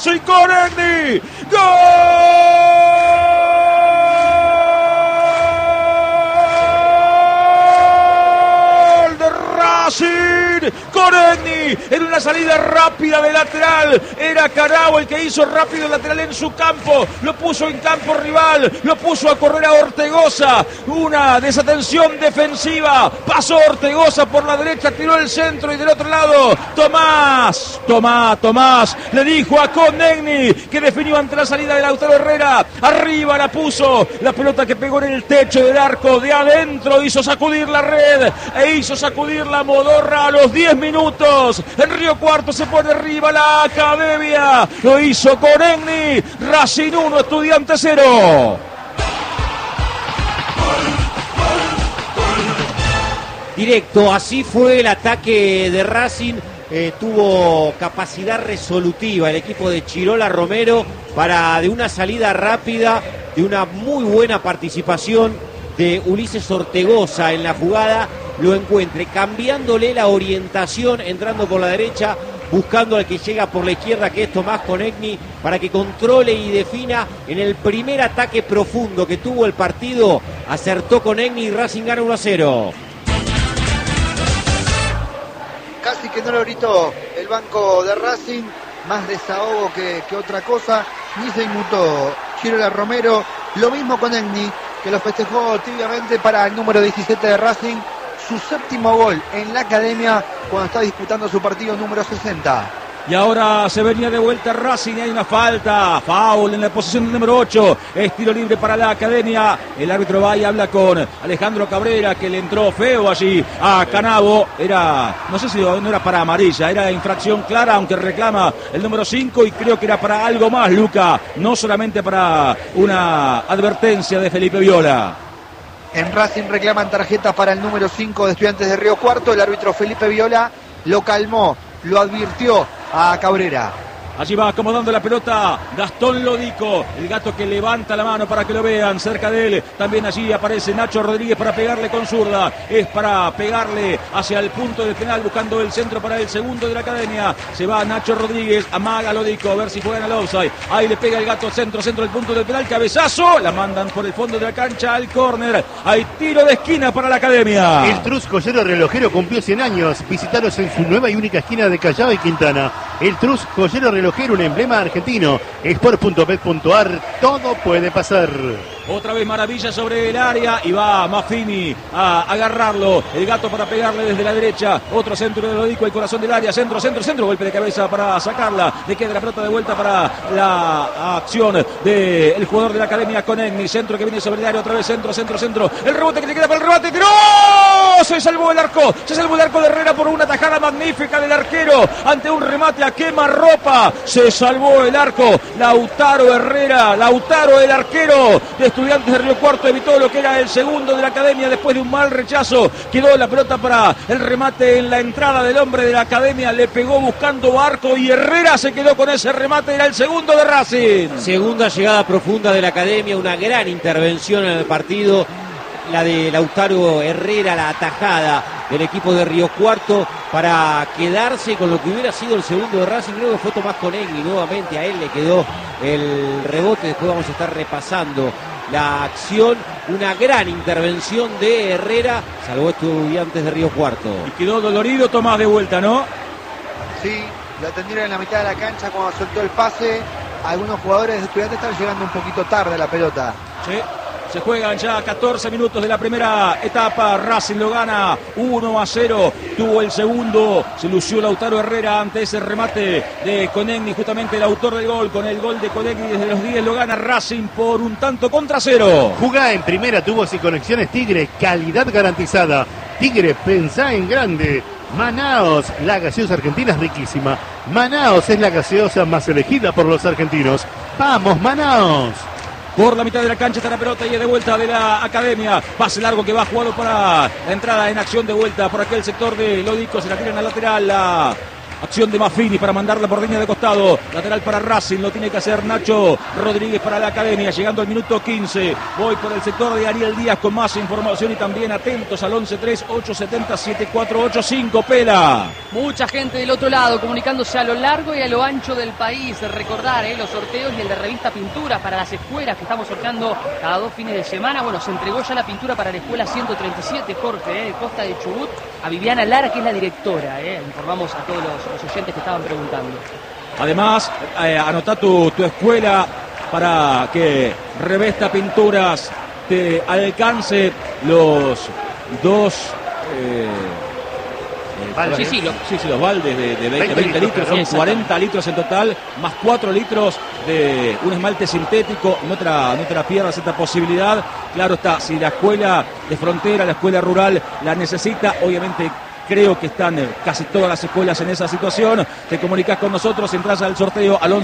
Racing con Egni. ¡Gol de Racing con Egni! En una salida rápida de lateral. Era Canavo el que hizo rápido el lateral en su campo. Lo puso en campo rival. Lo puso a correr a Ortegoza. Una desatención defensiva. Pasó Ortegoza por la derecha. Tiró el centro y del otro lado Tomás le dijo a Conegni, que definió ante la salida de Lautaro Herrera. Arriba la puso. La pelota que pegó en el techo del arco de adentro hizo sacudir la red e hizo sacudir la modorra a los 10 minutos. En Río Cuarto se pone arriba la Academia. Lo hizo Conegni. Racing 1, Estudiantes 0. Directo, así fue el ataque de Racing. Tuvo capacidad resolutiva el equipo de Chirola Romero para, de una salida rápida, de una muy buena participación de Ulises Ortegoza en la jugada, lo encuentre cambiándole la orientación, entrando por la derecha, buscando al que llega por la izquierda, que es Tomás Conegni, para que controle y defina. En el primer ataque profundo que tuvo el partido, acertó Conegni y Racing gana 1-0. Casi que no lo gritó el banco de Racing, más desahogo que otra cosa. Ni se inmutó Chirola Romero. Lo mismo con Egni, que lo festejó tibiamente para el número 17 de Racing. Su séptimo gol en la Academia cuando está disputando su partido número 60. Y ahora se venía de vuelta Racing y hay una falta. Foul en la posición número 8. Es tiro libre para la Academia. El árbitro va y habla con Alejandro Cabrera, que le entró feo allí a Canavo. No sé si no era para amarilla, era infracción clara, aunque reclama el número 5 y creo que era para algo más, Luca. No solamente para una advertencia de Felipe Viola. En Racing reclaman tarjeta para el número 5 de Estudiantes de Río Cuarto. El árbitro Felipe Viola lo calmó, lo advirtió a Cabrera. Allí va acomodando la pelota Gastón Lodico, el gato que levanta la mano para que lo vean cerca de él. También allí aparece Nacho Rodríguez para pegarle con zurda. Es para pegarle hacia el punto del penal, buscando el centro para el segundo de la Academia. Se va Nacho Rodríguez, amaga Lodico, a ver si juegan al offside. Ahí le pega el gato centro del punto del penal, cabezazo. La mandan por el fondo de la cancha al córner. Hay tiro de esquina para la Academia. El Trus Joyero Relojero cumplió 100 años. Visitaros en su nueva y única esquina de Callao y Quintana. El Trus Joyero Relojero, un emblema argentino. Sport.bet.ar, todo puede pasar. Otra vez maravilla sobre el área y va Maffini a agarrarlo. El gato para pegarle desde la derecha. Otro centro de Lodico, el corazón del área. Centro. Golpe de cabeza para sacarla. Le queda la pelota de vuelta para la acción del jugador de la Academia Conegni. Centro que viene sobre el área. Otra vez centro. El rebote que le queda para el remate. ¡Tiró! Se salvó el arco de Herrera por una tajada magnífica del arquero ante un remate a quemarropa. Se salvó el arco. Lautaro Herrera. Lautaro, el arquero de Estudiantes de Río Cuarto, evitó lo que era el segundo de la Academia después de un mal rechazo. Quedó la pelota para el remate en la entrada del hombre de la Academia. Le pegó buscando arco y Herrera se quedó con ese remate. Era el segundo de Racing. Segunda llegada profunda de la Academia. Una gran intervención en el partido. La de Lautaro Herrera, la atajada del equipo de Río Cuarto para quedarse con lo que hubiera sido el segundo de Racing. Creo que fue Tomás Conegni nuevamente. A él le quedó el rebote. Después vamos a estar repasando la acción. Una gran intervención de Herrera, salvó Estudiantes de Río Cuarto. Y quedó dolorido Tomás de vuelta, ¿no? Sí, lo atendieron en la mitad de la cancha cuando soltó el pase. Algunos jugadores de Estudiantes están llegando un poquito tarde a la pelota. Sí. Se juegan ya 14 minutos de la primera etapa. Racing lo gana 1-0. Tuvo el segundo. Se lució Lautaro Herrera ante ese remate de Conegni, justamente el autor del gol. Con el gol de Conegni desde los 10 lo gana Racing por 1-0. Jugá en primera, tubos y conexiones Tigre. Calidad garantizada. Tigre, pensá en grande. Manaos, la gaseosa argentina es riquísima. Manaos es la gaseosa más elegida por los argentinos. ¡Vamos, Manaos! Por la mitad de la cancha está la pelota y es de vuelta de la Academia. Pase largo que va jugado para la entrada en acción de vuelta por aquel sector de Lodico. Se la tiran al lateral Acción de Maffini para mandarla por línea de costado. Lateral para Racing, lo tiene que hacer Nacho Rodríguez para la Academia. Llegando al minuto 15. Voy por el sector de Ariel Díaz con más información y también atentos al 11-3-870-7485. Pela. Mucha gente del otro lado comunicándose a lo largo y a lo ancho del país. Recordar los sorteos y el de revista Pinturas para las escuelas que estamos sorteando cada 2 fines de semana. Bueno, se entregó ya la pintura para la escuela 137, Jorge, de Costa de Chubut, a Viviana Lara, que es la directora. Informamos a todos los oyentes que estaban preguntando. Además, anotá tu escuela para que Revista Pinturas te alcance los 2... los baldes de 20 litros, son 40 litros en total, más 4 litros de un esmalte sintético. No te la pierdas esta posibilidad. Claro está, si la escuela de frontera, la escuela rural la necesita, obviamente creo que están casi todas las escuelas en esa situación. Te comunicas con nosotros, entras al sorteo al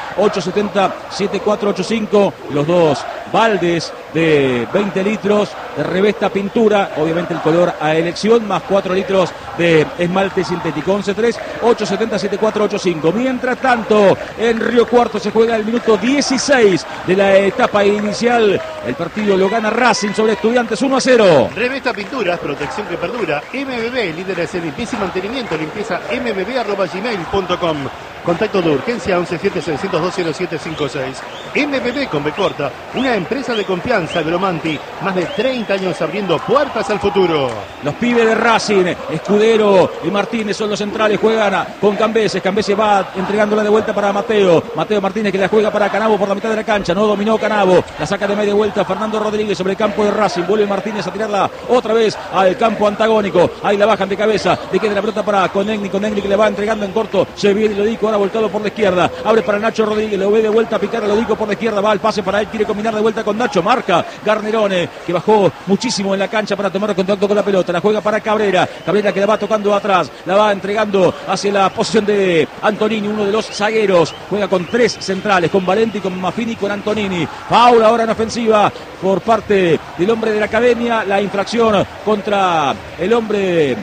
11-3-870-7485. Los 2 baldes de 20 litros de Revista Pintura, obviamente el color a elección, más 4 litros de esmalte sintético. 11-3-870-7485. Mientras tanto, en Río Cuarto se juega el minuto 16 de la etapa inicial. El partido lo gana Racing sobre Estudiantes 1-0. Revista Pinturas, protección que perdura. MBB, líderes en limpieza y mantenimiento. Limpieza mbb@gmail.com. Contacto de urgencia 1176020756. MBB con B corta, una empresa de confianza. Gromanti, más de 30 años abriendo puertas al futuro. Los pibes de Racing, Escudero y Martínez son los centrales, juegan con Cambeses. Cambeses va entregándola de vuelta para Mateo Martínez, que la juega para Canabo por la mitad de la cancha. No dominó Canabo, la saca de media vuelta Fernando Rodríguez sobre el campo de Racing. Vuelve Martínez a tirarla otra vez al campo antagónico. Ahí la bajan de cabeza, le queda la pelota para Conegni que le va entregando en corto. Se viene Lodico, ahora volcado por la izquierda, abre para Nacho Rodríguez, lo ve de vuelta a picar a Lodico por la izquierda, va al pase para él, quiere combinar de vuelta con Nacho, marca Garnerone, que bajó muchísimo en la cancha para tomar contacto con la pelota, la juega para Cabrera que la va tocando atrás, la va entregando hacia la posición de Antonini, uno de los zagueros, juega con 3 centrales, con Valenti, con Maffini, con Antonini. Foul ahora en ofensiva por parte del hombre de la Academia, la infracción contra el hombre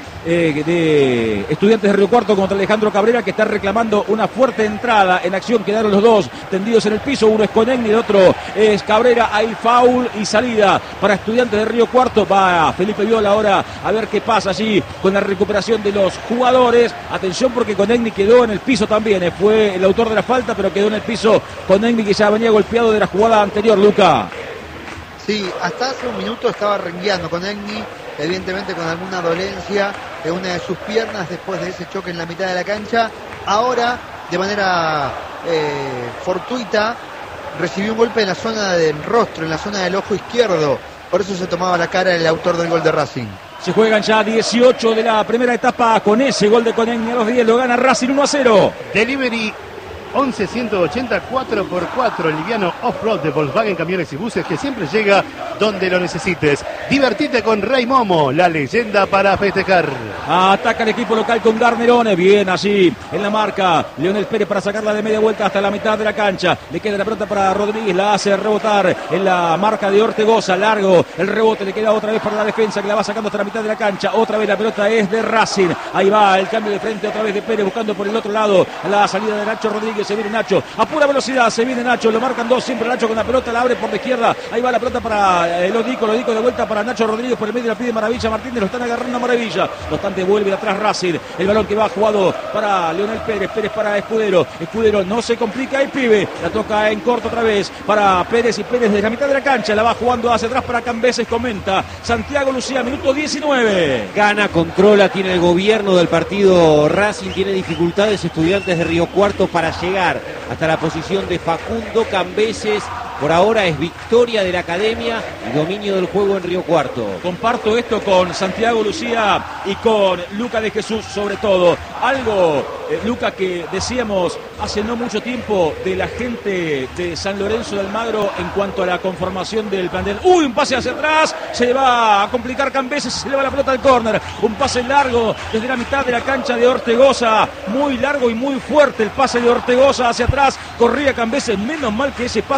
de Estudiantes de Río Cuarto, contra Alejandro Cabrera, que está reclamando una fuerte entrada en acción. Quedaron los dos tendidos en el piso, uno es Conegni, el otro es Cabrera. Hay foul y salida para Estudiantes de Río Cuarto. Va Felipe Viola ahora a ver qué pasa allí con la recuperación de los jugadores. Atención, porque Conegni quedó en el piso también, fue el autor de la falta, pero quedó en el piso Conegni, que ya venía golpeado de la jugada anterior. Luca. Sí, hasta hace un minuto estaba rengueando Conegni, evidentemente con alguna dolencia en una de sus piernas después de ese choque en la mitad de la cancha. Ahora, de manera fortuita, recibió un golpe en la zona del rostro, en la zona del ojo izquierdo. Por eso se tomaba la cara el autor del gol de Racing. Se juegan ya 18 de la primera etapa. Con ese gol de Conegni a los 10 lo gana Racing 1-0. Delivery 11-180 4x4, el liviano off-road de Volkswagen Camiones y Buses, que siempre llega donde lo necesites. Divertite con Rey Momo, la leyenda para festejar. Ataca el equipo local con Garnerone, bien allí en la marca Leonel Pérez para sacarla de media vuelta hasta la mitad de la cancha. Le queda la pelota para Rodríguez, la hace rebotar en la marca de Ortegoza, largo el rebote, le queda otra vez para la defensa, que la va sacando hasta la mitad de la cancha. Otra vez la pelota es de Racing, ahí va el cambio de frente otra vez de Pérez, buscando por el otro lado la salida de Nacho Rodríguez. Se viene Nacho a pura velocidad, se viene Nacho, lo marcan dos, siempre Nacho con la pelota, la abre por la izquierda, ahí va la pelota para Lodico de vuelta para Nacho Rodríguez, por el medio la pide Maravilla Martínez, lo están agarrando a Maravilla, no obstante vuelve atrás Racing, el balón que va jugado para Leonel Pérez, Pérez para Escudero, no se complica el pibe, la toca en corto otra vez para Pérez, y Pérez desde la mitad de la cancha, la va jugando hacia atrás para Cambeses, comenta Santiago Lucía, minuto 19. Gana, controla, tiene el gobierno del partido Racing, tiene dificultades Estudiantes de Río Cuarto para llegar hasta la posición de Facundo Cambeses. Por ahora es victoria de la Academia y dominio del juego en Río Cuarto. Comparto esto con Santiago Lucía y con Luca de Jesús sobre todo. Algo, Luca, que decíamos hace no mucho tiempo de la gente de San Lorenzo de Almagro en cuanto a la conformación del plantel. ¡Uy! Un pase hacia atrás, se le va a complicar Cambeses, se le va la pelota al córner. Un pase largo desde la mitad de la cancha de Ortegoza. Muy largo y muy fuerte el pase de Ortegoza hacia atrás. Corría Cambeses, menos mal que ese pase le fue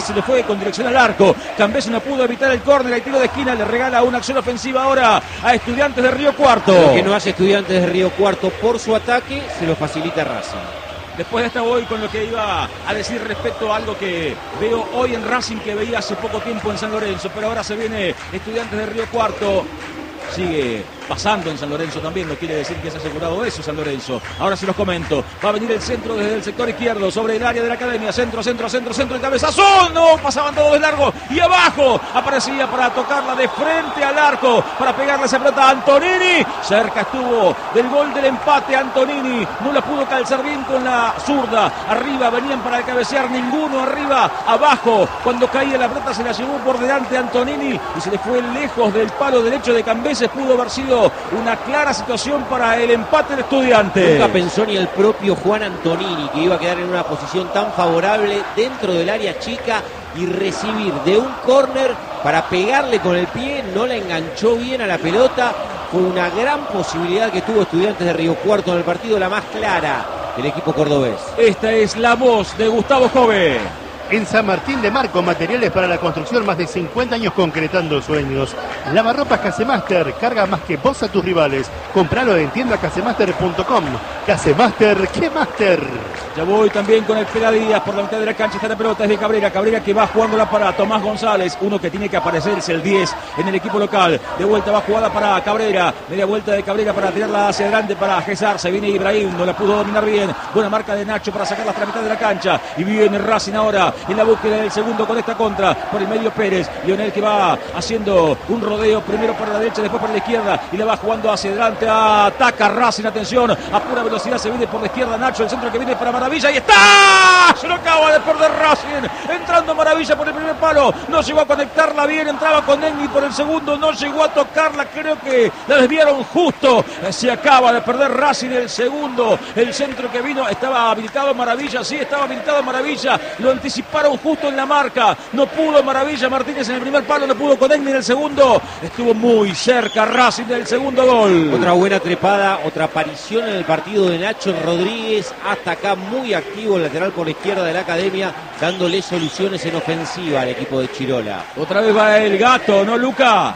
con dirección al arco. Cambese no pudo evitar el córner, el tiro de esquina, le regala una acción ofensiva ahora a Estudiantes de Río Cuarto. Lo que no hace Estudiantes de Río Cuarto por su ataque, se lo facilita Racing. Después de esta voy con lo que iba a decir respecto a algo que veo hoy en Racing, que veía hace poco tiempo en San Lorenzo, pero ahora se viene Estudiantes de Río Cuarto. Sigue pasando en San Lorenzo también, no quiere decir que se ha asegurado eso San Lorenzo. Ahora se los comento, va a venir el centro desde el sector izquierdo sobre el área de la Academia, centro, el cabezazo, no, pasaban todos de largo y abajo, aparecía para tocarla de frente al arco, para pegarle esa pelota a Antonini, cerca estuvo del gol del empate Antonini, no la pudo calzar bien con la zurda, arriba venían para cabecear, ninguno arriba, abajo, cuando caía la pelota se la llevó por delante Antonini y se le fue lejos del palo derecho de Cambeses, pudo haber sido una clara situación para el empate de Estudiantes. Nunca pensó ni el propio Juan Antonini que iba a quedar en una posición tan favorable dentro del área chica y recibir de un córner para pegarle con el pie, no la enganchó bien a la pelota. Fue una gran posibilidad que tuvo Estudiantes de Río Cuarto en el partido, la más clara del equipo cordobés. Esta es la voz de Gustavo Jove. En San Martín de Marco, materiales para la construcción, más de 50 años concretando sueños. Lavarropas Casemaster, carga más que vos a tus rivales. Compralo en tiendacasemaster.com. Casemaster, ¿qué Master? Ya voy también con el Peladías por la mitad de la cancha, está la pelota, es de Cabrera que va jugándola para Tomás González, uno que tiene que aparecerse el 10 en el equipo local. De vuelta va jugada para Cabrera, media vuelta de Cabrera para tirarla hacia adelante para Gesar, se viene Ibrahim, no la pudo dominar bien, buena marca de Nacho para sacarla hasta la mitad de la cancha, y viene Racing ahora en la búsqueda del segundo con esta contra, por el medio Pérez, Lionel que va haciendo un rodeo, primero para la derecha, después para la izquierda, y la va jugando hacia adelante, ataca Racing, atención, a pura velocidad se viene por la izquierda Nacho, el centro que viene para Maravilla, y está, se lo acaba de perder Racing, entrando Maravilla por el primer palo, no llegó a conectarla bien, entraba con Enni por el segundo, no llegó a tocarla, creo que la desviaron justo, se acaba de perder Racing el segundo, el centro que vino, estaba habilitado Maravilla, sí, estaba habilitado Maravilla, lo anticiparon justo en la marca, no pudo Maravilla Martínez en el primer palo, no pudo con Enni en el segundo, estuvo muy cerca Racing del segundo gol. Otra buena trepada, otra aparición en el partido de Nacho Rodríguez, hasta acá muy activo el lateral por la izquierda de la Academia, dándole soluciones en ofensiva al equipo de Chirola. Otra vez va el Gato, ¿no, Luca?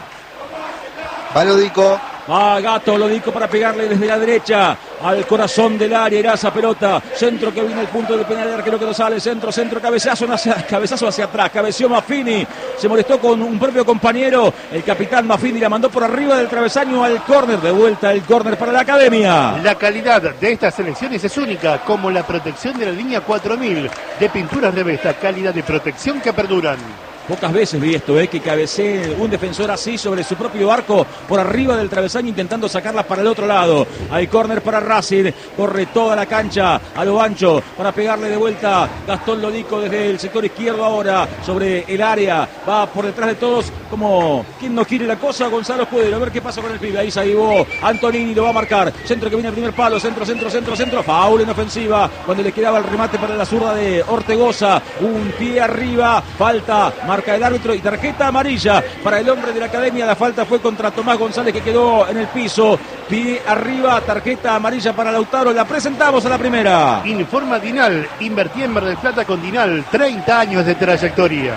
Va Lodico. Va Gato, Lodico para pegarle desde la derecha al corazón del área, era esa pelota, centro que viene el punto del penal, el arquero que no sale, centro, cabezazo hacia atrás, cabeció Maffini, se molestó con un propio compañero, el capitán Maffini la mandó por arriba del travesaño al córner, de vuelta el córner para la Academia. La calidad de estas selecciones es única, como la protección de la línea 4000 de Pinturas Revesta, calidad de protección que perduran. Pocas veces vi esto, que cabecee un defensor así sobre su propio arco por arriba del travesaño intentando sacarla para el otro lado. Hay córner para Racing, corre toda la cancha a lo ancho para pegarle de vuelta Gastón Lodico desde el sector izquierdo ahora sobre el área. Va por detrás de todos como quien no quiere la cosa, Gonzalo Escudero. A ver qué pasa con el pibe. Ahí se avivó Antonini, lo va a marcar. Centro que viene al primer palo, centro. Faul en ofensiva cuando le quedaba el remate para la zurda de Ortegoza. Un pie arriba, falta. Marca el árbitro y tarjeta amarilla para el hombre de la Academia. La falta fue contra Tomás González, que quedó en el piso. Pie arriba, tarjeta amarilla para Lautaro. La presentamos a la primera. Informa Dinal. Invertí en Mar del Plata con Dinal. 30 años de trayectoria.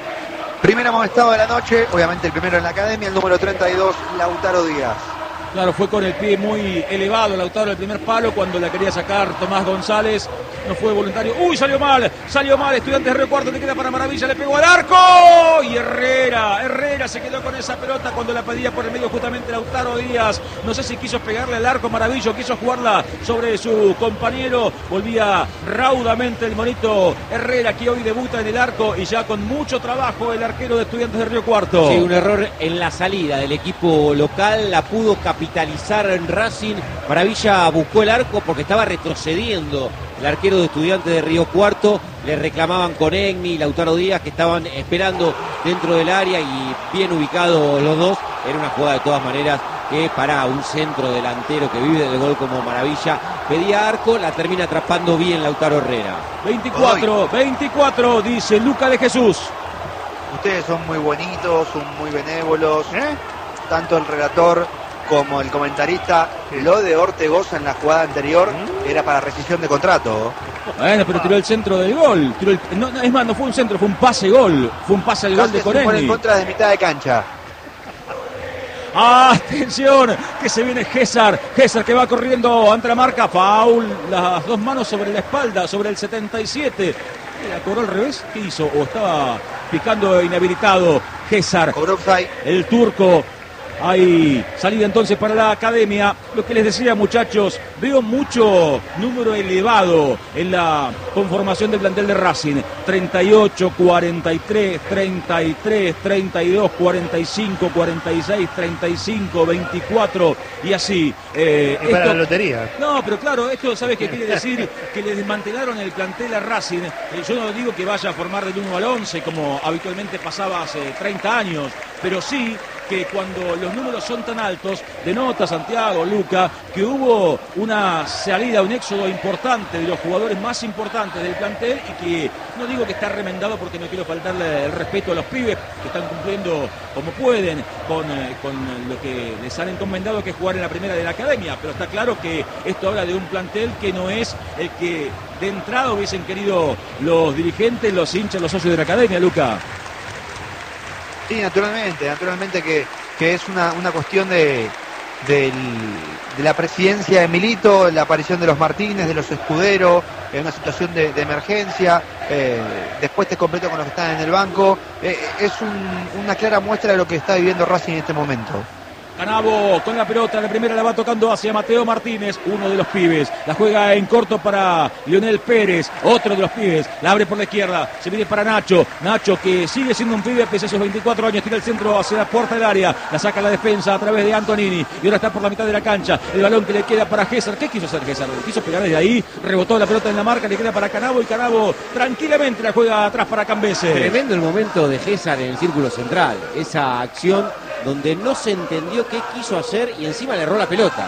Primer amonestado de la noche. Obviamente el primero en la Academia. El número 32, Lautaro Díaz. Claro, fue con el pie muy elevado Lautaro el primer palo cuando la quería sacar Tomás González. No fue voluntario. ¡Uy, salió mal! Estudiantes de Río Cuarto, le queda para Maravilla, le pegó al arco. Y Herrera se quedó con esa pelota cuando la pedía por el medio justamente Lautaro Díaz. No sé si quiso pegarle al arco Maravilla o quiso jugarla sobre su compañero. Volvía raudamente el monito Herrera, que hoy debuta en el arco y ya con mucho trabajo el arquero de Estudiantes de Río Cuarto. Sí, un error en la salida del equipo local, la pudo capitalizar en Racing. Maravilla buscó el arco porque estaba retrocediendo el arquero de Estudiantes de Río Cuarto. Le reclamaban con Enni y Lautaro Díaz, que estaban esperando dentro del área y bien ubicados los dos. Era una jugada de todas maneras que para un centro delantero que vive del gol como Maravilla pedía arco, la termina atrapando bien Lautaro Herrera. 24, dice Luca de Jesús. Ustedes son muy bonitos, son muy benévolos, tanto el relator como el comentarista, lo de Ortegoza en la jugada anterior era para rescisión de contrato. Bueno, pero tiró el centro del gol. Es más, no fue un centro, fue un pase gol. Fue un pase al gol de Casi se pone en Coreni. contra de mitad de cancha. Atención, que se viene Gésar que va corriendo ante la marca, foul, las dos manos sobre la espalda, sobre el 77. ¿La cobró al revés? ¿Qué hizo? ¿O estaba picando inhabilitado Gésar? Cobró offside. El turco. Hay salida entonces para la academia. Lo que les decía, muchachos, veo mucho número elevado en la conformación del plantel de Racing. 38, 43, 33, 32, 45, 46, 35, 24 y así. Para la lotería. No, pero claro, esto, ¿sabes qué quiere decir? Que le desmantelaron el plantel a Racing. Yo no digo que vaya a formar del 1 al 11 como habitualmente pasaba hace 30 años, pero sí que cuando los números son tan altos, denota, Santiago, Luca, que hubo una salida, un éxodo importante de los jugadores más importantes del plantel y que no digo que está remendado porque no quiero faltarle el respeto a los pibes que están cumpliendo como pueden con lo que les han encomendado, que es jugar en la primera de la academia, pero está claro que esto habla de un plantel que no es el que de entrada hubiesen querido los dirigentes, los hinchas, los socios de la academia, Luca. Sí, naturalmente que es una cuestión de la presidencia de Milito, la aparición de los Martínez, de los Escuderos, en una situación de emergencia, después te completo con los que están en el banco, es una clara muestra de lo que está viviendo Racing en este momento. Canavo con la pelota, la primera la va tocando hacia Mateo Martínez, uno de los pibes. La juega en corto para Lionel Pérez, otro de los pibes. La abre por la izquierda, se viene para Nacho. Nacho que sigue siendo un pibe pese a sus 24 años, tira el centro hacia la puerta del área. La saca la defensa a través de Antonini y ahora está por la mitad de la cancha. El balón que le queda para Gésar. ¿Qué quiso hacer Gésar? Quiso pegar desde ahí, rebotó la pelota en la marca, le queda para Canavo y Canavo tranquilamente la juega atrás para Cambese. Tremendo el momento de Gésar en el círculo central. Esa acción donde no se entendió qué quiso hacer y encima le erró la pelota.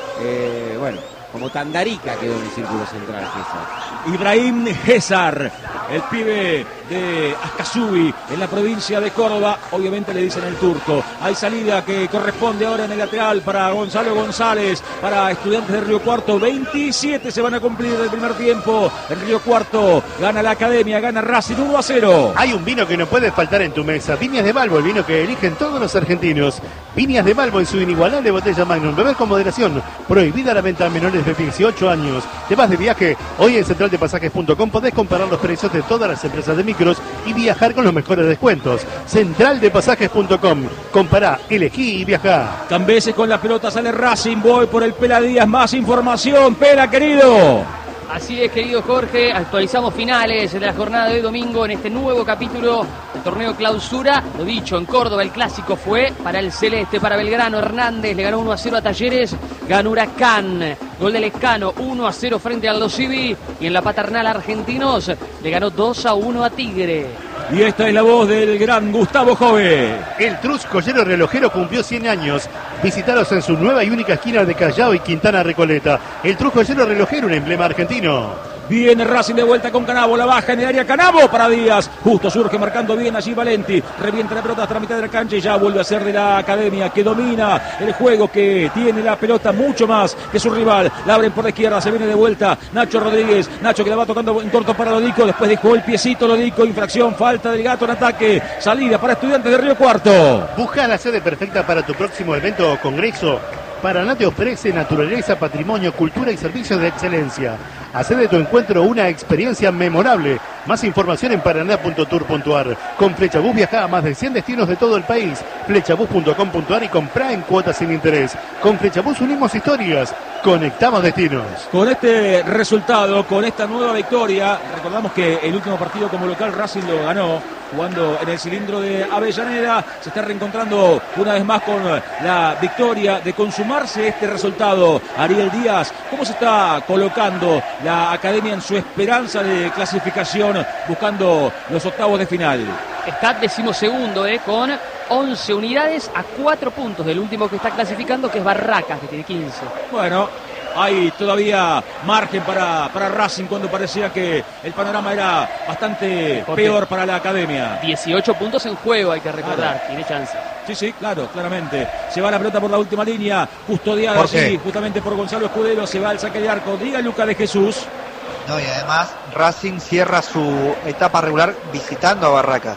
Bueno, como Tandarica quedó en el círculo central Gésar. Ibrahim Gésar, el pibe de Ascasubi en la provincia de Córdoba, obviamente le dicen el turco. Hay salida que corresponde ahora en el lateral para Gonzalo González, para Estudiantes de Río Cuarto. 27 se van a cumplir del primer tiempo. En Río Cuarto gana la academia, gana Racing 1-0. Hay un vino que no puede faltar en tu mesa. Viñas de Balbo, el vino que eligen todos los argentinos. Viñas de Balbo en su inigualable botella Magnum. Beber con moderación. Prohibida la venta a menores de 18 años. Te vas de viaje. Hoy en centraldepasajes.com podés comparar los precios de todas las empresas de micros y viajar con los mejores descuentos. Centraldepasajes.com. Compará, elegí y viajá. Cambese con la pelota, sale Racing, voy por el Pela Díaz. Más información, Pela, querido. Así es, querido Jorge, actualizamos finales de la jornada de hoy domingo en este nuevo capítulo del torneo Clausura. Lo dicho, en Córdoba el clásico fue para el Celeste, para Belgrano. Hernández le ganó 1-0 a Talleres, ganó Huracán. Gol del Escano, 1-0 frente al Aldo Civi. Y en la Paternal Argentinos le ganó 2-1 a Tigre. Y esta es la voz del gran Gustavo Jove. El Trus Joyero Relojero cumplió 100 años. Visitaros en su nueva y única esquina de Callao y Quintana Recoleta. El Trus Joyero Relojero, un emblema argentino. Viene Racing de vuelta con Canavo, la baja en el área, Canavo para Díaz, justo surge marcando bien allí Valenti, revienta la pelota hasta la mitad de la cancha y ya vuelve a ser de la academia que domina el juego, que tiene la pelota mucho más que su rival. La abren por la izquierda, se viene de vuelta Nacho Rodríguez, Nacho que la va tocando en corto para Lodico, después dejó el piecito Lodico, infracción, falta del Gato en ataque, salida para Estudiantes de Río Cuarto. Busca la sede perfecta para tu próximo evento o congreso. Paraná te ofrece naturaleza, patrimonio, cultura y servicios de excelencia. Hacé de tu encuentro una experiencia memorable. Más información en paraná.tour.ar. Con Flechabús viaja a más de 100 destinos de todo el país. Flechabús.com.ar y comprá en cuotas sin interés. Con Flechabús unimos historias, conectamos destinos. Con este resultado, con esta nueva victoria, recordamos que el último partido como local Racing lo ganó, jugando en el cilindro de Avellaneda. Se está reencontrando una vez más con la victoria de consumarse este resultado. Ariel Díaz, ¿cómo se está colocando la academia en su esperanza de clasificación buscando los octavos de final? Está 12º, con 11 unidades a 4 puntos del último que está clasificando, que es Barracas, que tiene 15. Bueno, hay todavía margen para Racing cuando parecía que el panorama era bastante peor para la academia. 18 puntos en juego, hay que recordar, tiene chance. Sí, claro, claramente. Se va la pelota por la última línea, custodiada allí justamente por Gonzalo Escudero. Se va al saque de arco. Diga Lucas de Jesús. No, y además Racing cierra su etapa regular visitando a Barracas.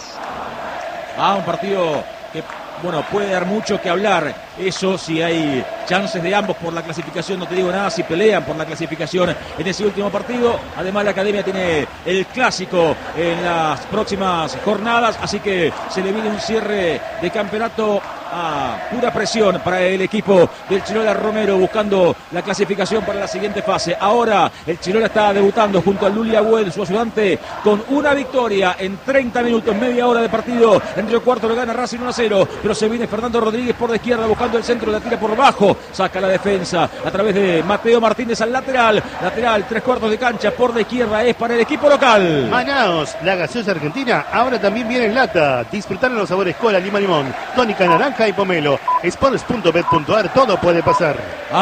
Un partido que, bueno, puede dar mucho que hablar. Eso si hay chances de ambos por la clasificación, no te digo nada si pelean por la clasificación en ese último partido. Además la Academia tiene el clásico en las próximas jornadas, así que se le viene un cierre de campeonato a pura presión para el equipo del Chirola Romero, buscando la clasificación para la siguiente fase. Ahora el Chirola está debutando junto a Luli Agüel, su ayudante, con una victoria en 30 minutos, media hora de partido. En Río Cuarto lo gana Racing 1-0, pero se viene Fernando Rodríguez por la izquierda buscando el centro, la tira por bajo, saca la defensa a través de Mateo Martínez al lateral, 3/4 de cancha por la izquierda, es para el equipo local. Manaos, la gaseosa argentina, ahora también viene en lata. Disfrutar los sabores cola, lima, limón, tónica, naranja y pomelo. Sports.bet.ar, todo puede pasar.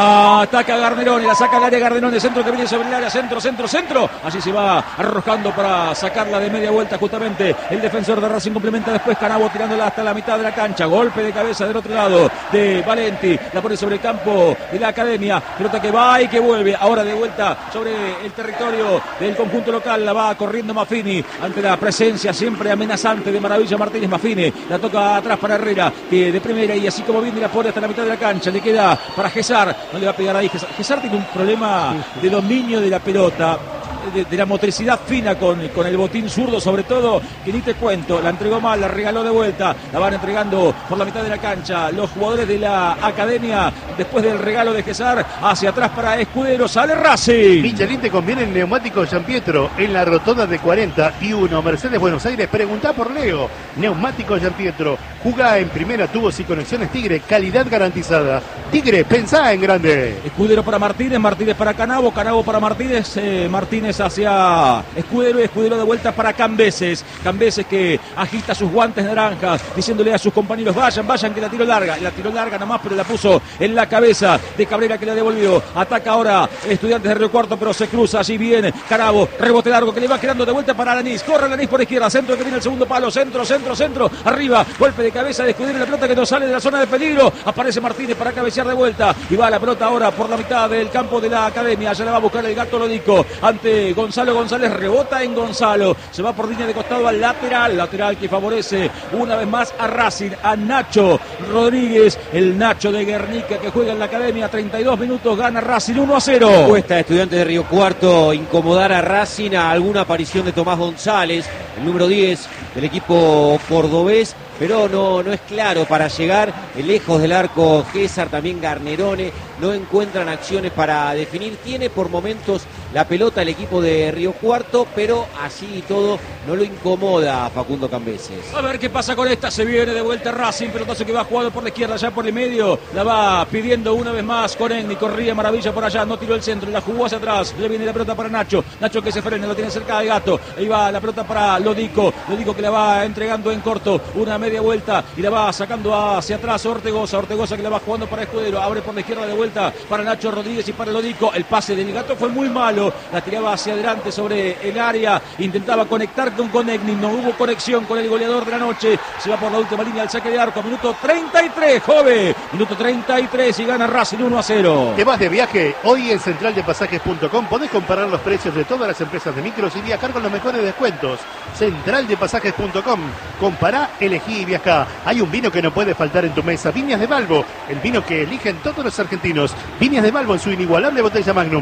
Ataca Garnerone, la saca al área Garnerone, centro que viene sobre el área, centro. Allí se va arrojando para sacarla de media vuelta justamente el defensor de Racing, complementa después Canavo tirándola hasta la mitad de la cancha. Golpe de cabeza del otro lado de Valenti, la pone sobre el campo de la Academia, pelota que va y que vuelve, ahora de vuelta sobre el territorio del conjunto local, la va corriendo Maffini ante la presencia siempre amenazante de Maravilla Martínez. Maffini la toca atrás para Herrera, que de primera y así como viene la pone hasta la mitad de la cancha, le queda para Gesar, no le va a pegar ahí. Gesar tiene un problema de dominio de la pelota, de la motricidad fina con el botín zurdo sobre todo, que ni te cuento. La entregó mal, la regaló de vuelta, la van entregando por la mitad de la cancha los jugadores de la Academia después del regalo de Gesar, hacia atrás para Escudero, sale Racing. Michelin te conviene el neumático San Pietro en la rotonda de 41 Mercedes Buenos Aires. Preguntá por Leo. Neumático San Pietro, jugá en primera, tubos y conexiones Tigre, calidad garantizada. Tigre, pensá en grande. Escudero para Martínez, Martínez para Canavo, Canavo para Martínez, Martínez hacia Escudero y Escudero de vuelta para Cambeses que agita sus guantes naranjas diciéndole a sus compañeros vayan que la tiró larga nomás, pero la puso en la cabeza de Cabrera, que la devolvió. Ataca ahora Estudiantes de Río Cuarto, pero se cruza allí bien Canavo, rebote largo que le va quedando de vuelta para Alanís, corre Alanís por izquierda, centro que viene el segundo palo, centro, arriba, golpe de cabeza de Escudero, la pelota que no sale de la zona de peligro, aparece Martínez para cabecear de vuelta y va la pelota ahora por la mitad del campo de la Academia, ya la va a buscar el Gato Lodico ante Gonzalo González, rebota en Gonzalo, se va por línea de costado al lateral que favorece una vez más a Racing, a Nacho Rodríguez, el Nacho de Guernica que juega en la Academia. 32 minutos, gana Racing 1-0. Cuesta a Estudiantes de Río Cuarto incomodar a Racing, a alguna aparición de Tomás González, el número 10 del equipo cordobés, pero no es claro para llegar lejos del arco. Gesar, también Garnerone, no encuentran acciones para definir. Tiene por momentos la pelota el equipo de Río Cuarto, pero así y todo no lo incomoda a Facundo Cambeses. A ver qué pasa con esta, se viene de vuelta Racing, pelotazo que va jugado por la izquierda, ya por el medio, la va pidiendo una vez más con Enni, corría Maravilla por allá, no tiró el centro, la jugó hacia atrás, le viene la pelota para Nacho que se frena, lo tiene cerca de Gato, ahí va la pelota para Lodico que la va entregando en corto, una media vuelta y la va sacando hacia atrás Ortegoza que la va jugando para Escudero, abre por la izquierda de vuelta para Nacho Rodríguez y para Lodico, el pase del Gato fue muy malo, la tiraba hacia adelante sobre el área, intentaba conectar con Enni, no hubo conexión con el goleador de la noche, se va por la última línea al saque de arco, minuto 33, minuto 33 y gana Racing 1-0. ¿Te vas de viaje? Hoy en centraldepasajes.com podés comparar los precios de todas las empresas de micros y viajar con los mejores descuentos. Centraldepasajes.com, compará, elegí y viajá. Hay un vino que no puede faltar en tu mesa, Viñas de Balbo, el vino que eligen todos los argentinos. Viñas de Balbo en su inigualable botella Magnum.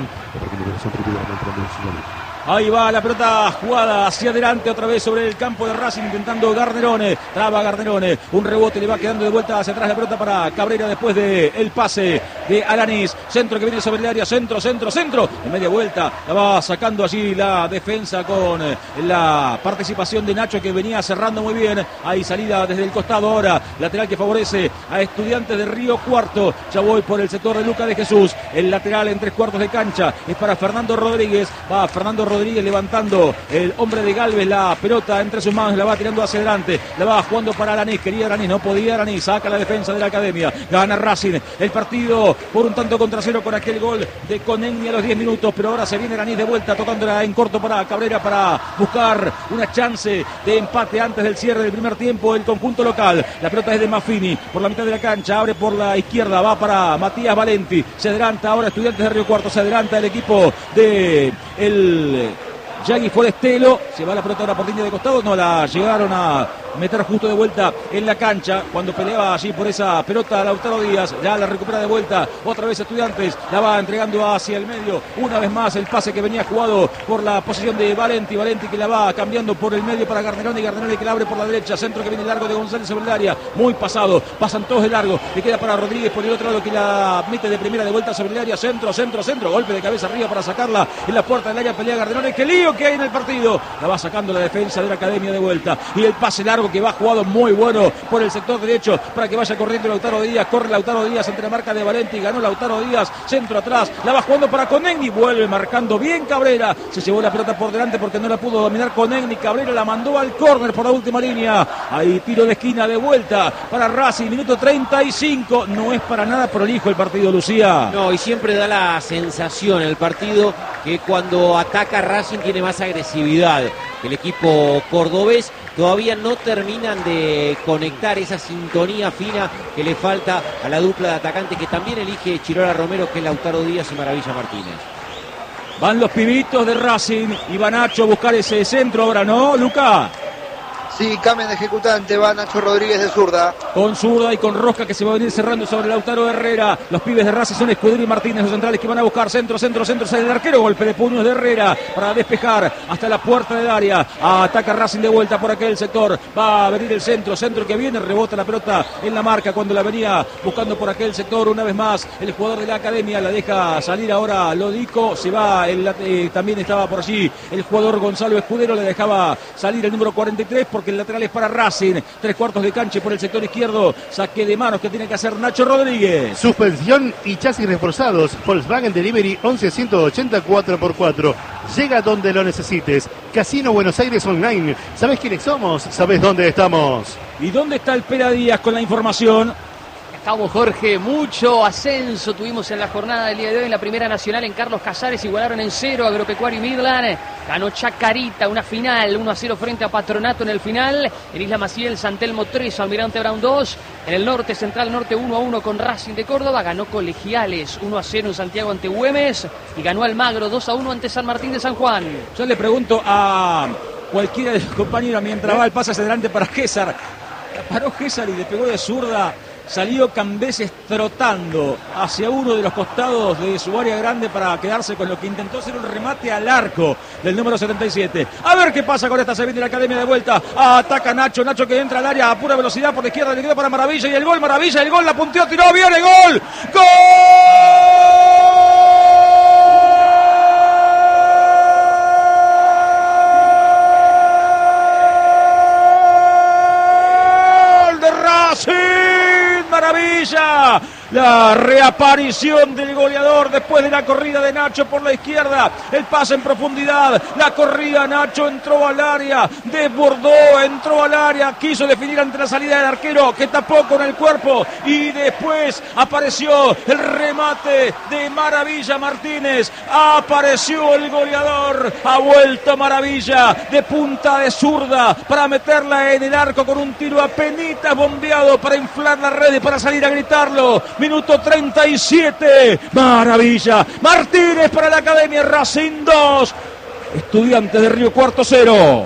Ahí va la pelota jugada hacia adelante otra vez sobre el campo de Racing, intentando Garnerone, traba Garnerone, un rebote, le va quedando de vuelta hacia atrás la pelota para Cabrera después del pase de Alanís, centro que viene sobre el área, centro, en media vuelta, la va sacando allí la defensa con la participación de Nacho que venía cerrando muy bien, ahí salida desde el costado ahora, lateral que favorece a Estudiantes de Río Cuarto, ya voy por el sector de Lucas de Jesús, el lateral en 3/4 de cancha, es para Fernando Rodríguez, va Fernando Rodríguez Rodríguez levantando el hombre de Galvez la pelota entre sus manos, la va tirando hacia adelante, la va jugando para Aranís, quería Aranís, no podía Aranís, saca la defensa de la Academia, gana Racing el partido por un tanto contra cero con aquel gol de Conegni a los 10 minutos, pero ahora se viene Aranís de vuelta tocándola en corto para Cabrera para buscar una chance de empate antes del cierre del primer tiempo el conjunto local. La pelota es de Maffini por la mitad de la cancha, abre por la izquierda, va para Matías Valenti, se adelanta ahora Estudiantes de Río Cuarto, se adelanta el equipo de el Yagui Forestelo, se va la pelota ahora por línea de costado, no la llegaron a meter justo de vuelta en la cancha cuando peleaba allí por esa pelota Lautaro Díaz, ya la recupera de vuelta, otra vez Estudiantes, la va entregando hacia el medio, una vez más el pase que venía jugado por la posición de Valenti que la va cambiando por el medio para Garneroni que la abre por la derecha, centro que viene largo de González sobre el área, muy pasado, pasan todos de largo, le queda para Rodríguez por el otro lado que la mete de primera de vuelta sobre el área, centro, golpe de cabeza arriba para sacarla en la puerta del área, pelea Garneroni, qué lío que hay en el partido, la va sacando la defensa de la Academia de vuelta, y el pase largo que va jugado muy bueno por el sector derecho para que vaya corriendo Lautaro Díaz, corre Lautaro Díaz entre la marca de Valenti, ganó Lautaro Díaz, centro atrás, la va jugando para Conegni, vuelve marcando bien Cabrera, se llevó la pelota por delante porque no la pudo dominar Conegni, Cabrera la mandó al córner por la última línea, ahí tiro de esquina de vuelta para Racing, minuto 35, no es para nada prolijo el partido, Lucía. No, y siempre da la sensación el partido que cuando ataca Racing tiene más agresividad. El equipo cordobés todavía no terminan de conectar esa sintonía fina que le falta a la dupla de atacantes que también elige Chirola Romero, que es Lautaro Díaz y Maravilla Martínez. Van los pibitos de Racing y va Nacho a buscar ese centro ahora, ¿no, Luca? Sí, cambian de ejecutante, va Nacho Rodríguez de zurda. Con zurda y con rosca que se va a venir cerrando sobre Lautaro Herrera. Los pibes de Racing son Escudero y Martínez, los centrales que van a buscar centro, sale el arquero, golpe de puños de Herrera para despejar hasta la puerta del área. Ataca Racing de vuelta por aquel sector. Va a venir el centro que viene, rebota la pelota en la marca cuando la venía buscando por aquel sector. Una vez más, el jugador de la Academia la deja salir ahora Lodico. Se va, también estaba por allí el jugador Gonzalo Escudero, le dejaba salir el número 43 porque el lateral es para Racing, 3/4 de cancha por el sector izquierdo, saque de manos que tiene que hacer Nacho Rodríguez. Suspensión y chasis reforzados, Volkswagen Delivery 11-180 4x4, llega donde lo necesites. Casino Buenos Aires Online, ¿sabés quiénes somos? ¿Sabés dónde estamos? ¿Y dónde está el Pera Díaz con la información? Estamos, Jorge, mucho ascenso tuvimos en la jornada del día de hoy en la Primera Nacional en Carlos Casares, igualaron en 0 Agropecuario y Midland, ganó Chacarita, una final, 1-0 frente a Patronato en el final, en Isla Maciel, San Telmo 3, Almirante Brown 2, en el norte, Central Norte 1-1 con Racing de Córdoba, ganó Colegiales 1-0 en Santiago ante Güemes y ganó Almagro 2-1 ante San Martín de San Juan. Yo le pregunto a cualquiera de los compañeros mientras va el pase hacia adelante para César, paró César y le pegó de zurda. Salió Cambeses trotando hacia uno de los costados de su área grande para quedarse con lo que intentó ser un remate al arco del número 77. A ver qué pasa con esta, se viene la Academia de vuelta. Ataca Nacho que entra al área a pura velocidad por la izquierda, le queda para Maravilla y el gol, Maravilla, el gol, la punteó, tiró, viene, gol. ¡Gol! Maravilla, la reaparición del goleador después de la corrida de Nacho por la izquierda, el pase en profundidad, la corrida, Nacho entró al área, desbordó, entró al área, quiso definir ante la salida del arquero que tapó con el cuerpo y después apareció el remate de Maravilla Martínez, apareció el goleador, ha vuelto Maravilla de punta de zurda para meterla en el arco con un tiro apenitas bombeado para inflar la red y para salir a gritarlo. Minuto 37, Maravilla Martínez para la Academia, Racing 2, Estudiantes de Río Cuarto 0.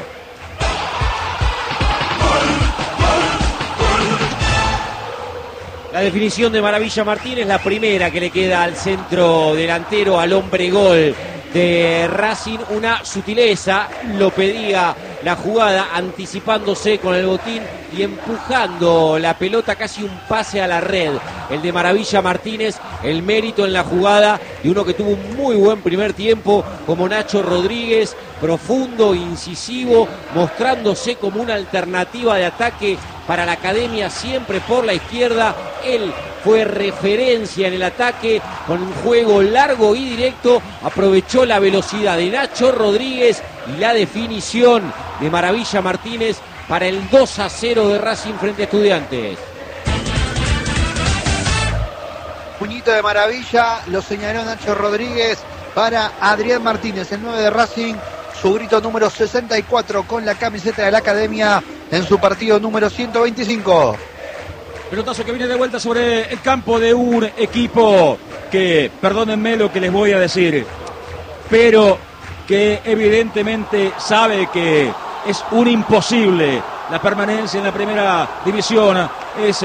La definición de Maravilla Martínez, la primera que le queda al centro delantero, al hombre gol de Racing, una sutileza, lo pedía la jugada, anticipándose con el botín y empujando la pelota, casi un pase a la red. El de Maravilla Martínez, el mérito en la jugada de uno que tuvo un muy buen primer tiempo como Nacho Rodríguez, profundo, incisivo, mostrándose como una alternativa de ataque para la Academia, siempre por la izquierda. Él fue referencia en el ataque con un juego largo y directo, aprovechó la velocidad de Nacho Rodríguez y la definición de Maravilla Martínez para el 2-0 de Racing frente a Estudiantes. Puñito de Maravilla, lo señaló Nacho Rodríguez para Adrián Martínez, el 9 de Racing, su grito número 64 con la camiseta de la Academia en su partido número 125. Pelotazo que viene de vuelta sobre el campo de un equipo que, perdónenme lo que les voy a decir, pero que evidentemente sabe que es un imposible la permanencia en la primera división. Es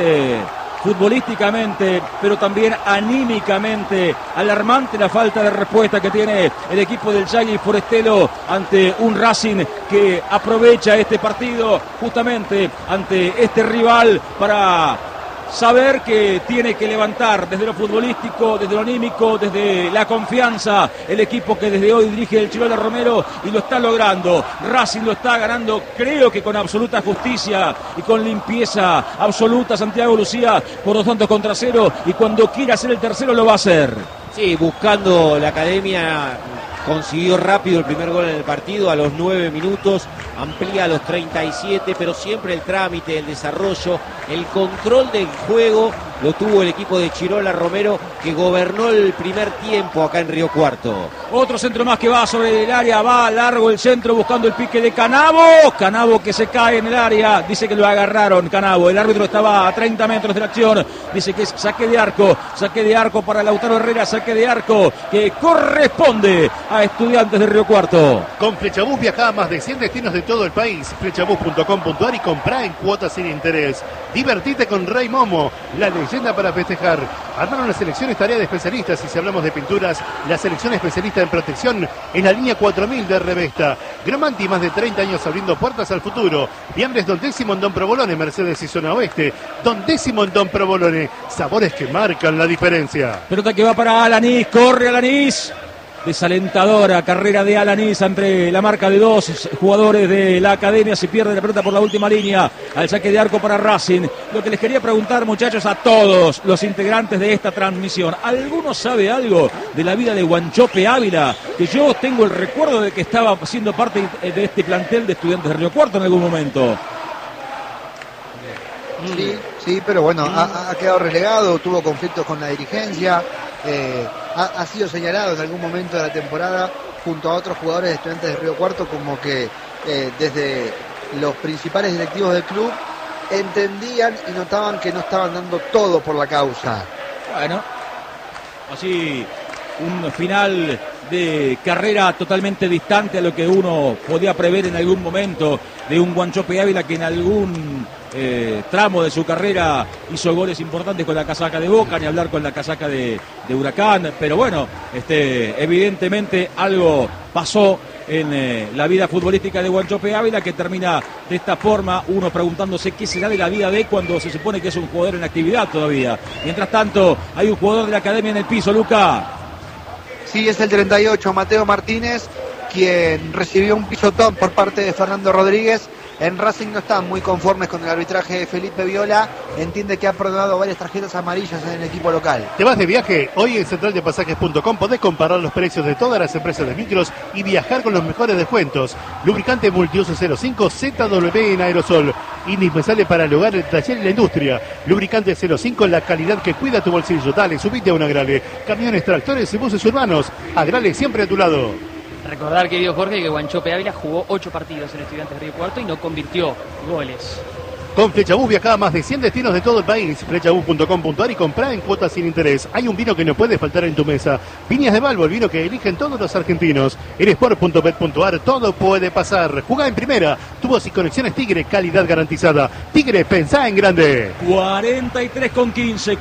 futbolísticamente, pero también anímicamente alarmante la falta de respuesta que tiene el equipo del Chagui Forestelo ante un Racing que aprovecha este partido justamente ante este rival para saber que tiene que levantar desde lo futbolístico, desde lo anímico, desde la confianza, el equipo que desde hoy dirige el Chirola Romero, y lo está logrando. Racing lo está ganando, creo que con absoluta justicia y con limpieza absoluta. Santiago Lucía por 2-0, y cuando quiera hacer el tercero lo va a hacer. Sí, buscando la Academia, consiguió rápido el primer gol en el partido a los 9 minutos, amplía a los 37, pero siempre el trámite, el desarrollo, el control del juego lo tuvo el equipo de Chirola Romero, que gobernó el primer tiempo acá en Río Cuarto. Otro centro más que va sobre el área, va largo el centro buscando el pique de Canavo. Canavo que se cae en el área, dice que lo agarraron Canavo. El árbitro estaba a 30 metros de la acción, dice que es saque de arco para Lautaro Herrera, saque de arco que corresponde a Estudiantes de Río Cuarto. Con Flechabús viaja a más de 100 destinos de todo el país. Flechabús.com.ar y comprá en cuotas sin interés. Divertite con Rey Momo, la leyenda para festejar. Armaron las selecciones tarea de especialistas, y si hablamos de pinturas, la selección especialista en protección es la línea 4000 de Revesta. Gromanti, más de 30 años abriendo puertas al futuro. Viambres Don Décimo en Don Provolone, Mercedes y Zona Oeste. Don Décimo en Don Provolone, sabores que marcan la diferencia. Pelota que va para Alanís, corre Alanís. Desalentadora carrera de Alanís entre la marca de dos jugadores de la Academia. Se pierde la pelota por la última línea al saque de arco para Racing. Lo que les quería preguntar, muchachos, a todos los integrantes de esta transmisión: ¿alguno sabe algo de la vida de Guanchope Ávila? Que yo tengo el recuerdo de que estaba siendo parte de este plantel de Estudiantes de Río Cuarto en algún momento. Sí, pero bueno, ha quedado relegado, tuvo conflictos con la dirigencia, ha sido señalado en algún momento de la temporada junto a otros jugadores de Estudiantes de Río Cuarto, como que desde los principales directivos del club entendían y notaban que no estaban dando todo por la causa. Bueno, así un final de carrera totalmente distante a lo que uno podía prever en algún momento de un Guanchope Ávila, que en algún tramo de su carrera hizo goles importantes con la casaca de Boca, ni hablar con la casaca de Huracán. Pero bueno, evidentemente algo pasó en la vida futbolística de Guanchope Ávila, que termina de esta forma, uno preguntándose qué será de la vida de cuando se supone que es un jugador en actividad todavía. Mientras tanto, hay un jugador de la Academia en el piso, Luca. Sí, es el 38, Mateo Martínez, quien recibió un pisotón por parte de Fernando Rodríguez. En Racing no están muy conformes con el arbitraje de Felipe Viola. Entiende que ha perdonado varias tarjetas amarillas en el equipo local. ¿Te vas de viaje? Hoy en centraldepasajes.com podés comparar los precios de todas las empresas de micros y viajar con los mejores descuentos. Lubricante Multiuso 05 ZW en aerosol. Indispensable para el hogar, el taller y la industria. Lubricante 05, la calidad que cuida tu bolsillo. Dale, subite a un Agrale. Camiones, tractores y buses urbanos. Agrale siempre a tu lado. Recordar, querido Jorge, que Guanchope Ávila jugó 8 partidos en Estudiantes de Río Cuarto y no convirtió goles. Con Flechabús viaja a más de 100 destinos de todo el país. Flechabús.com.ar y comprá en cuotas sin interés. Hay un vino que no puede faltar en tu mesa. Viñas de Balbo, el vino que eligen todos los argentinos. En sport.bet.ar todo puede pasar. Jugá en primera. Tu voz y conexiones Tigre, calidad garantizada. Tigre, pensá en grande. 43,15,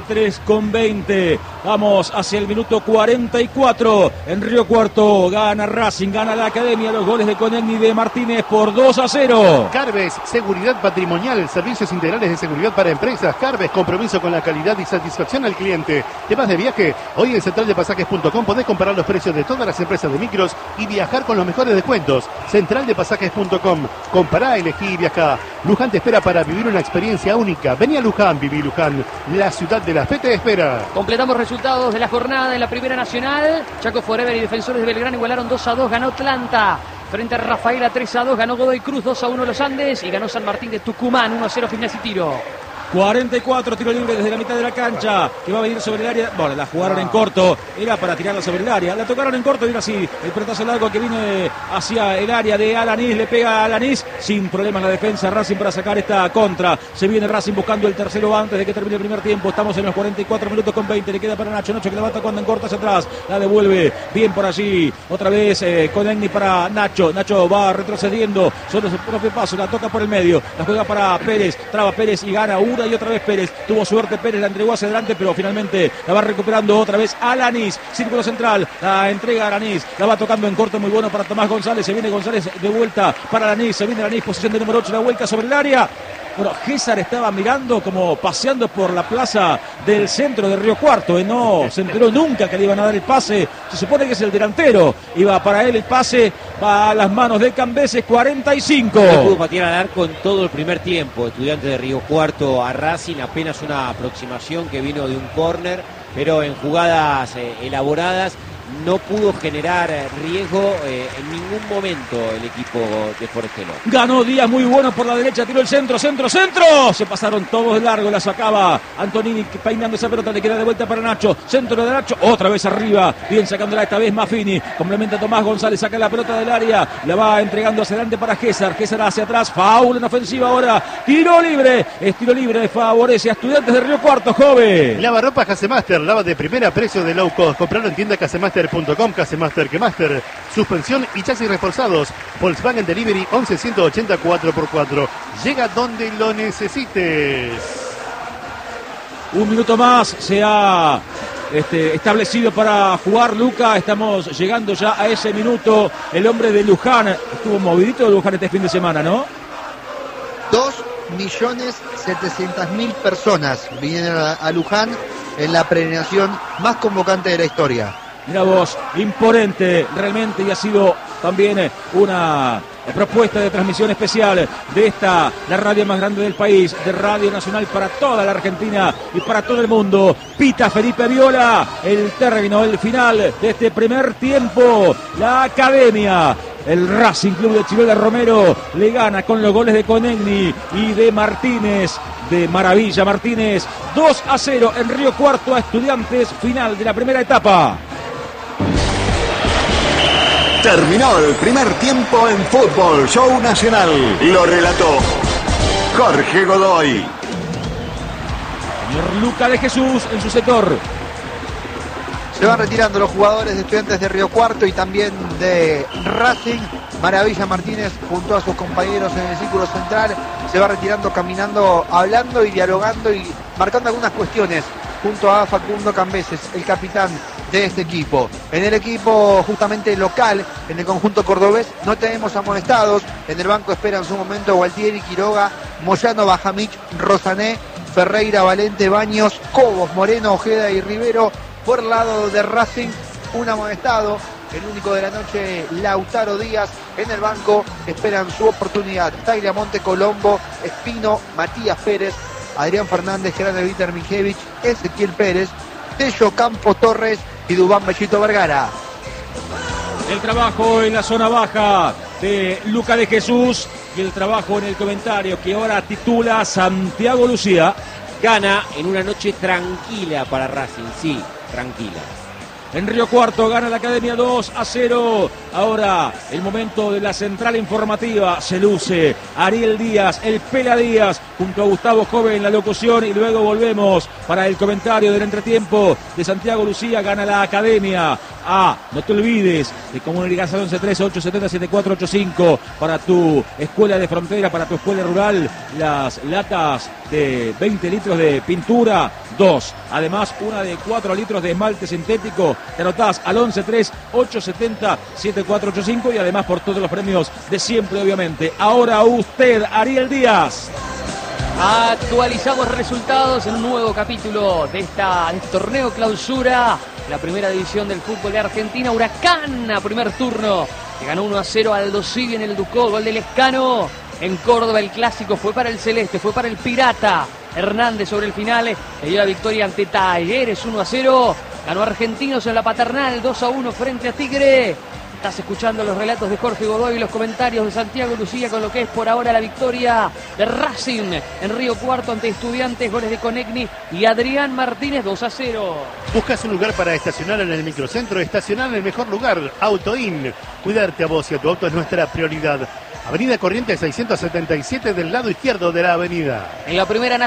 43,20. Vamos hacia el minuto 44. En Río Cuarto gana Racing, gana la Academia. Los goles de Conegni y de Martínez por 2-0. Carves, seguridad patrimonial Señal, servicios integrales de seguridad para empresas. Carves, compromiso con la calidad y satisfacción al cliente. ¿Temas de viaje? Hoy en centraldepasajes.com podés comparar los precios de todas las empresas de micros y viajar con los mejores descuentos. Centraldepasajes.com. Compará, elegí y viajá. Luján te espera para vivir una experiencia única. Vení a Luján, viví Luján. La ciudad de la fe te espera. Completamos resultados de la jornada en la Primera Nacional. Chaco Forever y Defensores de Belgrano igualaron 2-2. Ganó Atlanta. Frente a Rafaela 3-2. Ganó Godoy Cruz 2-1 Los Andes. Y ganó San Martín de Tucumán 1-0 Gimnasia y Tiro. 44, tiro libre desde la mitad de la cancha, que va a venir sobre el área. Bueno, la jugaron en corto, era para tirarla sobre el área. La tocaron en corto y ahora sí, el pelotazo largo que viene hacia el área de Alanís, le pega a Alanís, sin problema en la defensa Racing para sacar esta contra. Se viene Racing buscando el tercero antes de que termine el primer tiempo. Estamos en los 44 minutos con 20, le queda para Nacho que la va tocando en corto hacia atrás, la devuelve bien por allí, otra vez con Egni para Nacho va retrocediendo sobre su propio paso, la toca por el medio, la juega para Pérez, traba Pérez y gana una y otra vez Pérez. Tuvo suerte Pérez, la entregó hacia adelante, pero finalmente la va recuperando otra vez Alanís. Círculo central, la entrega a Alanís, la va tocando en corto, muy bueno para Tomás González. Se viene González de vuelta para Alanís, se viene Alanís, posición de número 8, la vuelta sobre el área. Bueno, César estaba mirando como paseando por la plaza del centro de Río Cuarto, no se enteró nunca que le iban a dar el pase. Se supone que es el delantero, iba para él el pase, va a las manos de Cambeses. 45. No pudo patear al arco en todo el primer tiempo. Estudiante de Río Cuarto a Racing, apenas una aproximación que vino de un córner, pero en jugadas elaboradas no pudo generar riesgo en ningún momento el equipo de Forestelo. Ganó Díaz, muy bueno por la derecha, tiró el centro. Se pasaron todos de largo, la sacaba Antonini peinando esa pelota, le queda de vuelta para Nacho. Centro de Nacho, otra vez arriba, bien sacándola esta vez Maffini. Complementa Tomás González, saca la pelota del área, la va entregando hacia adelante para César hacia atrás, foul en ofensiva ahora. Tiro libre, es tiro libre, favorece a Estudiantes de Río Cuarto, joven. Lava Casemaster, lava de primera, precio de low cost. Comprarlo en tienda Casemaster.com, Casemaster, Kemaster, suspensión y chasis reforzados. Volkswagen Delivery 11-180 4x4. Llega donde lo necesites. Un minuto más se ha establecido para jugar Luca. Estamos llegando ya a ese minuto. El hombre de Luján estuvo movidito de Luján este fin de semana, ¿no? 2.700.000 personas vinieron a Luján en la premiación más convocante de la historia. Mira vos, imponente realmente, y ha sido también una propuesta de transmisión especial de esta, la radio más grande del país, de Radio Nacional para toda la Argentina y para todo el mundo. Pita Felipe Viola, el término, el final de este primer tiempo. La Academia, el Racing Club de Chirola Romero, le gana con los goles de Conegni y de Martínez, de Maravilla Martínez, 2-0 en Río Cuarto a Estudiantes, final de la primera etapa. Terminó el primer tiempo en Fútbol Show Nacional. Lo relató Jorge Godoy. Señor Luca de Jesús en su sector. Se van retirando los jugadores de Estudiantes de Río Cuarto y también de Racing. Maravilla Martínez junto a sus compañeros en el círculo central se va retirando, caminando, hablando y dialogando y marcando algunas cuestiones junto a Facundo Cambeses, el capitán de este equipo. En el equipo justamente local, en el conjunto cordobés, no tenemos amonestados. En el banco esperan su momento Gualtieri, Quiroga, Moyano, Bajamich, Rosané, Ferreira, Valente, Baños, Cobos, Moreno, Ojeda y Rivero. Por el lado de Racing, un amonestado, el único de la noche, Lautaro Díaz. En el banco esperan su oportunidad Tagliamonte, Colombo, Espino, Matías Pérez, Adrián Fernández, Gerardo Víter Mijevich, Ezequiel Pérez, Tello Campos Torres y Dubán Bellito Vergara. El trabajo en la zona baja de Luca de Jesús y el trabajo en el comentario que ahora titula Santiago Lucía. Gana en una noche tranquila para Racing, sí, tranquila. En Río Cuarto gana la Academia 2-0. Ahora el momento de la central informativa. Se luce Ariel Díaz, el Pela Díaz, junto a Gustavo Joven en la locución. Y luego volvemos para el comentario del entretiempo de Santiago Lucía. Gana la Academia. No te olvides de comunicar al 11-3-870-7485 para tu escuela de frontera, para tu escuela rural. Las latas de 20 litros de pintura, 2. Además, una de 4 litros de esmalte sintético. Te anotás al 11-3-870-7485 y además por todos los premios de siempre, obviamente. Ahora usted, Ariel Díaz. Actualizamos resultados en un nuevo capítulo de este torneo clausura. La primera división del fútbol de Argentina. Huracán a primer turno. Que ganó 1-0 al Aldo Civi en el Ducó. Gol de Lescano. En Córdoba el clásico fue para el Celeste, fue para el Pirata. Hernández sobre el final le dio la victoria ante Talleres 1-0. Ganó Argentinos en la Paternal 2-1 frente a Tigre. Estás escuchando los relatos de Jorge Godoy y los comentarios de Santiago Lucía con lo que es por ahora la victoria de Racing en Río Cuarto ante Estudiantes, goles de Conegni y Adrián Martínez 2-0. ¿Buscas un lugar para estacionar en el microcentro? Estacionar en el mejor lugar, Autoin. Cuidarte a vos y a tu auto es nuestra prioridad. Avenida Corrientes 677 del lado izquierdo de la avenida. En la primera